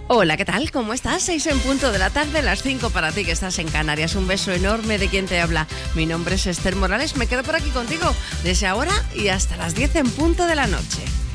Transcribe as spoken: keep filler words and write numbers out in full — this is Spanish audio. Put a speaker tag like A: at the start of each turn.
A: Hola, ¿qué tal? ¿Cómo estás? Seis en punto de la tarde, las cinco para ti que estás en Canarias. Un beso enorme de quien te habla. Mi nombre es Esther Morales, me quedo por aquí contigo desde ahora y hasta las diez en punto de la noche.